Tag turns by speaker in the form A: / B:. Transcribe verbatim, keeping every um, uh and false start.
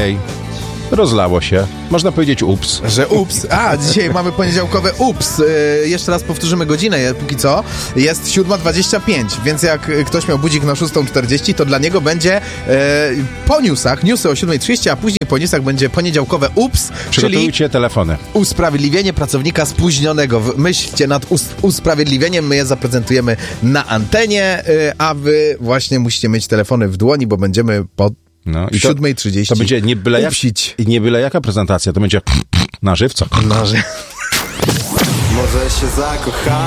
A: okej. Rozlało się. Można powiedzieć ups.
B: Że ups. A, dzisiaj mamy poniedziałkowe ups. Yy, jeszcze raz powtórzymy godzinę, póki co. Jest siódma dwadzieścia pięć, więc jak ktoś miał budzik na szósta czterdzieści, to dla niego będzie yy, po newsach, newsy o siódma trzydzieści, a później po newsach będzie poniedziałkowe ups,
A: Przygotujcie
B: czyli
A: telefony.
B: usprawiedliwienie pracownika spóźnionego. Myślcie nad us- usprawiedliwieniem, my je zaprezentujemy na antenie, yy, a wy właśnie musicie mieć telefony w dłoni, bo będziemy po
A: No, i
B: siódma trzydzieści.
A: To będzie nie byle, jak, nie byle jaka prezentacja, to będzie na żywca.
B: Na ży-
C: Może się zakocha.